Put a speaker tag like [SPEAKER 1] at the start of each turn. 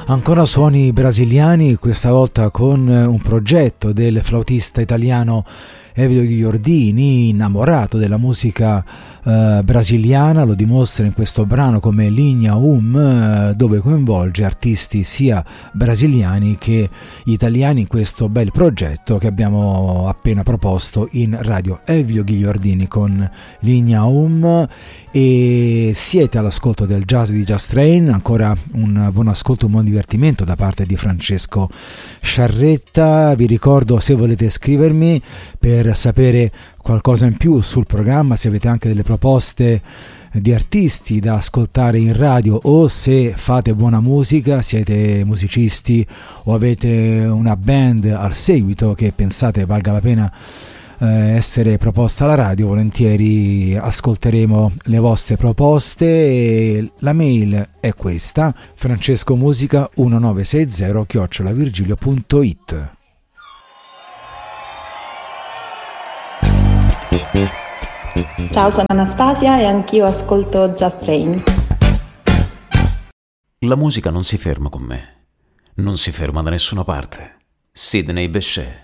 [SPEAKER 1] Ancora suoni brasiliani, questa volta con un progetto del flautista italiano Elvio Ghigliordini, innamorato della musica brasiliana, lo dimostra in questo brano come Linha dove coinvolge artisti sia brasiliani che italiani in questo bel progetto che abbiamo appena proposto in radio. Elvio Ghigliordini con Linha e siete all'ascolto del jazz di Jazz Train. Ancora un buon ascolto, un buon divertimento da parte di Francesco Sciarretta. Vi ricordo, se volete scrivermi per sapere qualcosa in più sul programma, se avete anche delle proposte di artisti da ascoltare in radio o se fate buona musica, siete musicisti o avete una band al seguito che pensate valga la pena essere proposta alla radio, volentieri ascolteremo le vostre proposte. E la mail è questa: francescomusica1960@virgilio.it.
[SPEAKER 2] Ciao, sono Anastasia e anch'io ascolto Jazz Train.
[SPEAKER 3] La musica non si ferma con me, non si ferma da nessuna parte. Sidney Bechet.